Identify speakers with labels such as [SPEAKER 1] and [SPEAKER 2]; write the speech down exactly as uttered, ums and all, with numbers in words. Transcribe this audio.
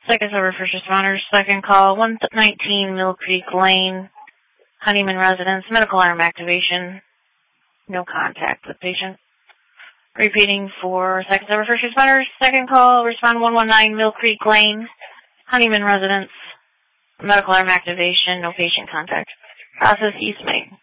[SPEAKER 1] Second over first responders. Second call, one nineteen Mill Creek Lane, Honeyman Residence, medical alarm activation. No contact with patient. Repeating for second over first responders. Second call, respond one one nine Mill Creek Lane, Honeyman Residence, medical alarm activation, no patient contact. Process East Main.